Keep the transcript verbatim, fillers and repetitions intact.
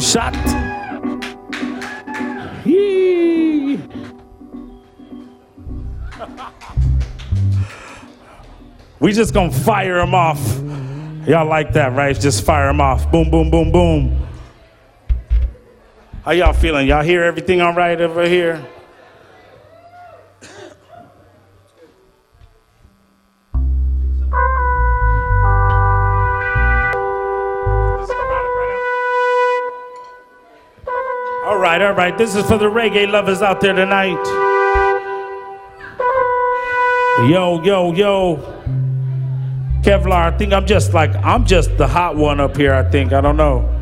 shot. Yee. We just gonna fire them off. Y'all like that, right? Just fire them off. Boom, boom, boom, boom. How y'all feeling? Y'all hear everything all right over here? All right, all right. This is for the reggae lovers out there tonight. Yo, yo, yo. Kevlar, I think I'm just like, I'm just the hot one up here, I think. I don't know.